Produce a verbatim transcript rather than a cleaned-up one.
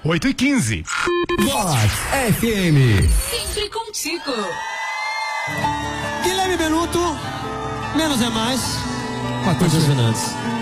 oito e quinze. Vox F M. Sempre contigo. Guilherme Benuto, menos é mais. quatorze anos.